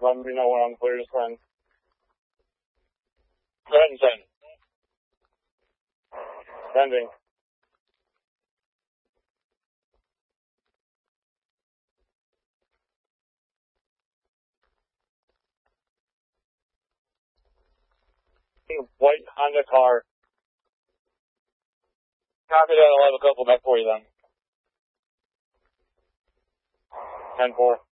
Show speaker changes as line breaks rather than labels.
Let me know when I'm clear to send. Go ahead and send. Sending. White Honda car. Copy that. I'll have a couple back for you then. 10-4.